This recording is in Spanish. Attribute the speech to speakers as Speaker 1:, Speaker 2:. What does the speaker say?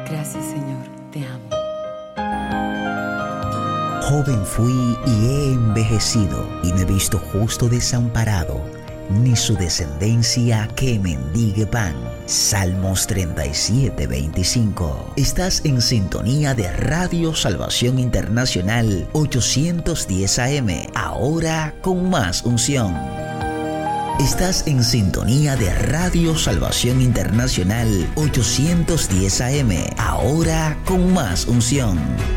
Speaker 1: Gracias, Señor, te amo.
Speaker 2: Joven fui y he envejecido, y no he visto justo desamparado, ni su descendencia que mendigue pan. Salmos 37:25. Estás en sintonía de Radio Salvación Internacional 810 AM, ahora con más unción. Estás en sintonía de Radio Salvación Internacional 810 AM, ahora con más unción.